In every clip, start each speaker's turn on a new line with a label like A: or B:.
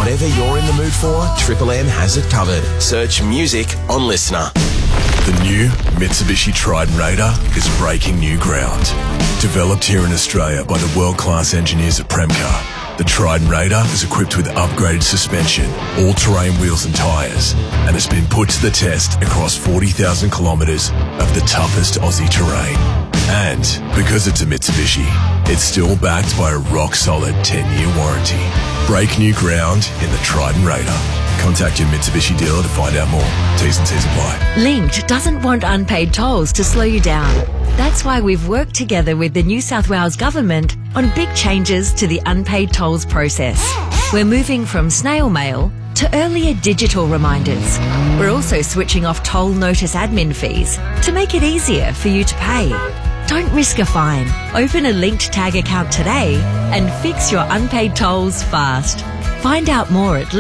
A: Whatever you're in the mood for, Triple M has it covered. Search music on Listener.
B: The new Mitsubishi Triton Raider is breaking new ground. Developed here in Australia by the world-class engineers at Premcar, the Triton Raider is equipped with upgraded suspension, all-terrain wheels and tyres, and has been put to the test across 40,000 kilometres of the toughest Aussie terrain. And because it's a Mitsubishi, it's still backed by a rock-solid 10-year warranty. Break new ground in the Triton Raider. Contact your Mitsubishi dealer to find out more. T's and C's apply.
C: Linked doesn't want unpaid tolls to slow you down. That's why we've worked together with the New South Wales Government on big changes to the unpaid tolls process. We're moving from snail mail to earlier digital reminders. We're also switching off toll notice admin fees to make it easier for you to pay. Don't risk a fine. Open a Linked Tag account today and fix your unpaid tolls fast. Find out more at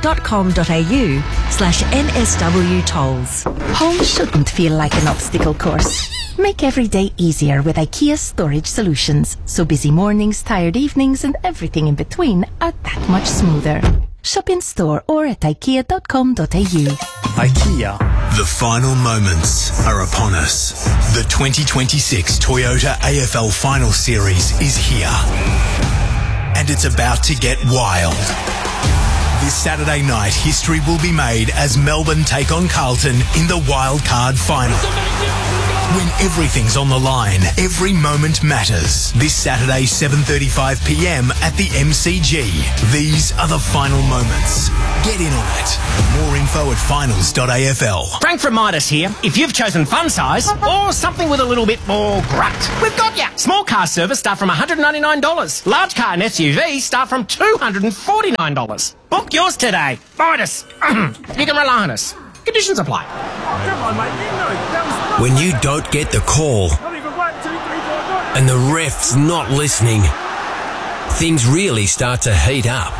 C: linked.com.au/NSW tolls.
D: Home shouldn't feel like an obstacle course. Make every day easier with IKEA Storage Solutions, so busy mornings, tired evenings and everything in between are that much smoother. Shop in store or at ikea.com.au.
E: IKEA.
F: The final moments are upon us. The 2026 Toyota AFL Final Series is here. And it's about to get wild. This Saturday night, history will be made as Melbourne take on Carlton in the wild card final. When everything's on the line, every moment matters. This Saturday, 7:35pm at the MCG. These are the final moments. Get in on it. More info at finals.afl.
G: Frank from Midas here. If you've chosen fun size or something with a little bit more grunt, we've got ya. Small car service start from $199. Large car and SUV start from $249. Book yours today. Midas. You can rely on us. Conditions apply.
H: Come on, mate. You know that was...
I: When you don't get the call and the ref's not listening, things really start to heat up.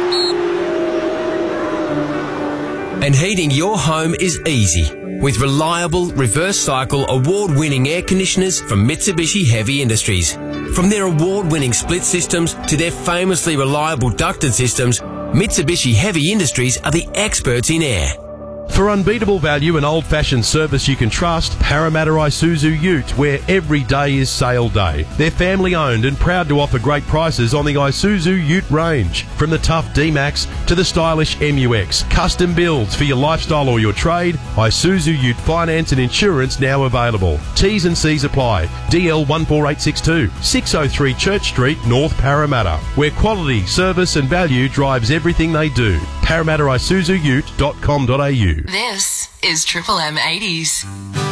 I: And heating your home is easy with reliable reverse cycle award-winning air conditioners from Mitsubishi Heavy Industries. From their award-winning split systems to their famously reliable ducted systems, Mitsubishi Heavy Industries are the experts in air.
J: For unbeatable value and old-fashioned service you can trust, Parramatta Isuzu Ute, where every day is sale day. They're family-owned and proud to offer great prices on the Isuzu Ute range. From the tough D-Max to the stylish MUX, custom builds for your lifestyle or your trade, Isuzu Ute finance and insurance now available. T's and C's apply. DL 14862, 603 Church Street, North Parramatta, where quality, service and value drives everything they do. ParramattaIsuzuUte.com.au.
K: This is Triple M 80s.